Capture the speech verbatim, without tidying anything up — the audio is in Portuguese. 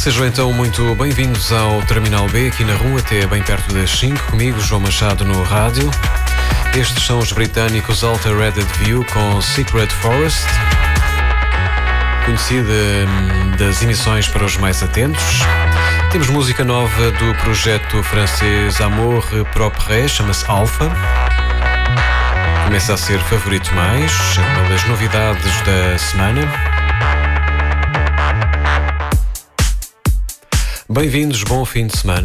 Sejam então muito bem-vindos ao Terminal B, aqui na rua, até bem perto das cinco, comigo, João Machado, no rádio. Estes são os britânicos Altered View com Secret Forest, conhecida das emissões para os mais atentos. Temos música nova do projeto francês Amour Propre, chama-se Alpha. Começa a ser favorito mais, é uma das novidades da semana. Bem-vindos, bom fim de semana.